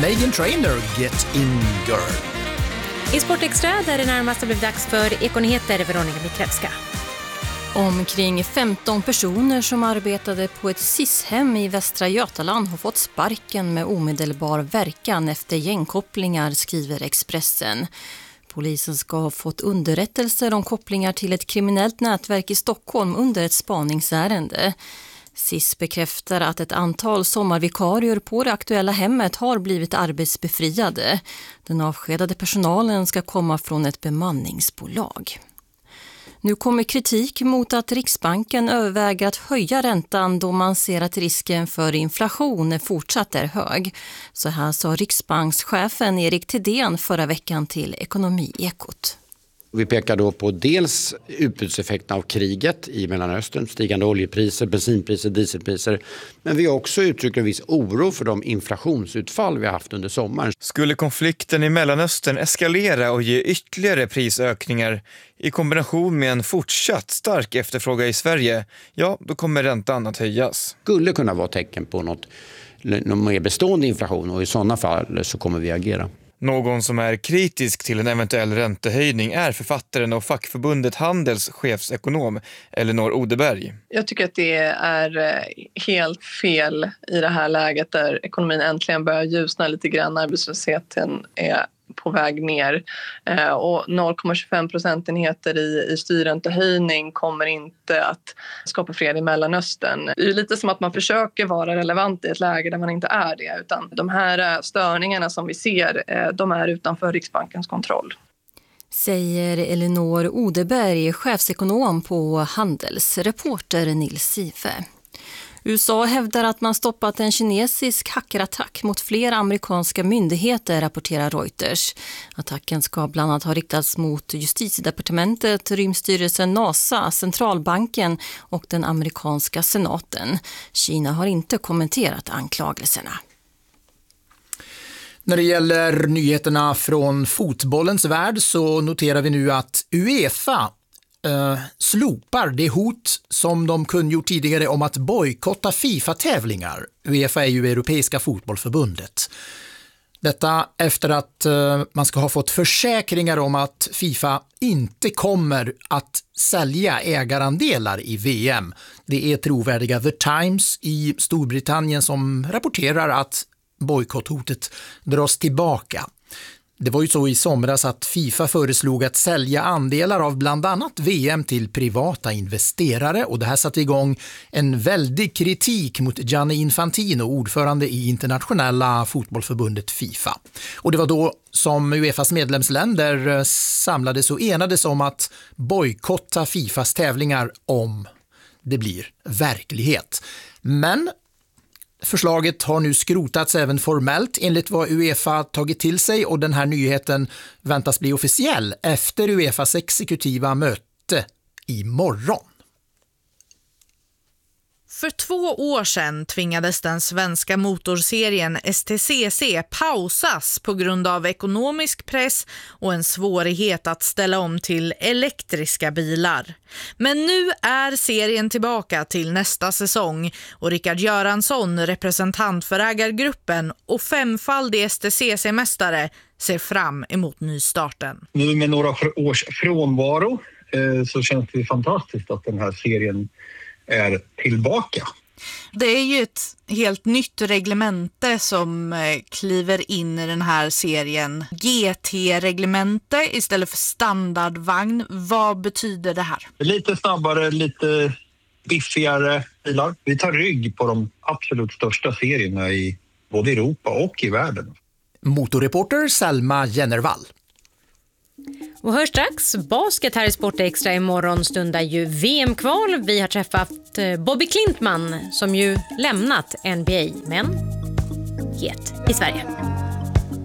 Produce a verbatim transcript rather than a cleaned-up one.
Meghan Trainor, Get In Girl. I Sportextra där det närmast har blivit dags för Ekonyheter, Veronica Mikrevska. Omkring femton personer som arbetade på ett S I S-hem i Västra Götaland har fått sparken med omedelbar verkan efter gängkopplingar, skriver Expressen. Polisen ska ha fått underrättelser om kopplingar till ett kriminellt nätverk i Stockholm under ett spaningsärende. S I S bekräftar att ett antal sommarvikarier på det aktuella hemmet har blivit arbetsbefriade. Den avskedade personalen ska komma från ett bemanningsbolag. Nu kommer kritik mot att Riksbanken överväger att höja räntan då man ser att risken för inflation fortsatt är hög. Så här sa Riksbankschefen Erik Thedéen förra veckan till Ekonomiekot. Vi pekar då på dels utbudseffekten av kriget i Mellanöstern, stigande oljepriser, bensinpriser, dieselpriser. Men vi har också uttryckt en viss oro för de inflationsutfall vi har haft under sommaren. Skulle konflikten i Mellanöstern eskalera och ge ytterligare prisökningar i kombination med en fortsatt stark efterfrågan i Sverige, ja då kommer räntan att höjas. Skulle kunna vara tecken på något, någon mer bestående inflation och i sådana fall så kommer vi agera. Någon som är kritisk till en eventuell räntehöjning är författaren och fackförbundet Handels chefsekonom Elinor Odeberg. Jag tycker att det är helt fel i det här läget där ekonomin äntligen börjar ljusna lite grann. Arbetslösheten är på väg ner och noll komma tjugofem procentenheter i, i styrräntehöjning kommer inte att skapa fred i Mellanöstern. Det är lite som att man försöker vara relevant i ett läge där man inte är det, utan de här störningarna som vi ser, de är utanför Riksbankens kontroll. Säger Elinor Odeberg, chefsekonom på Handels, reporter Nils Sive. U S A hävdar att man stoppat en kinesisk hackerattack mot flera amerikanska myndigheter, rapporterar Reuters. Attacken ska bland annat ha riktats mot Justitiedepartementet, Rymdstyrelsen, NASA, Centralbanken och den amerikanska senaten. Kina har inte kommenterat anklagelserna. När det gäller nyheterna från fotbollens värld så noterar vi nu att UEFA Uh, slopar det hot som de kungjort tidigare om att bojkotta FIFA-tävlingar. UEFA är ju Europeiska fotbollförbundet. Detta efter att uh, man ska ha fått försäkringar om att FIFA inte kommer att sälja ägarandelar i V M. Det är trovärdiga The Times i Storbritannien som rapporterar att bojkotthotet dras tillbaka. Det var ju så i somras att FIFA föreslog att sälja andelar av bland annat V M till privata investerare och det här satte igång en väldig kritik mot Gianni Infantino, ordförande i internationella fotbollförbundet FIFA. Och det var då som UEFAs medlemsländer samlades och enades om att bojkotta FIFAs tävlingar om det blir verklighet. Men förslaget har nu skrotats även formellt enligt vad UEFA tagit till sig och den här nyheten väntas bli officiell efter UEFAs exekutiva möte imorgon. För två år sedan tvingades den svenska motorserien S T C C pausas på grund av ekonomisk press och en svårighet att ställa om till elektriska bilar. Men nu är serien tillbaka till nästa säsong och Rickard Göransson, representant för ägargruppen och femfaldig S T C C-mästare, ser fram emot nystarten. Nu med några års frånvaro så känns det fantastiskt att den här serien är tillbaka. Det är ju ett helt nytt reglemente som kliver in i den här serien. G T-reglemente istället för standardvagn. Vad betyder det här? Lite snabbare, lite biffigare bilar. Vi tar rygg på de absolut största serierna i både Europa och i världen. Motorreporter Selma Jennervall. Och hör strax, basket här i Sportextra. Imorgon stundar ju V M-kval. Vi har träffat Bobby Klintman som ju lämnat N B A, men het i Sverige.